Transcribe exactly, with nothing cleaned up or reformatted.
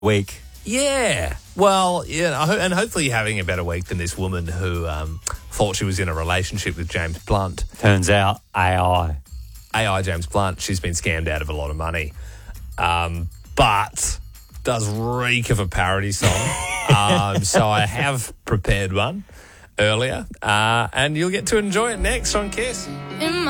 week. Yeah. Well, yeah, I ho- and hopefully you're having a better week than this woman who um, thought she was in a relationship with James Blunt. Turns out A I. A I James Blunt, she's been scammed out of a lot of money. Um, but does reek of a parody song. um, so I have prepared one earlier, uh, and you'll get to enjoy it next on Kiss. In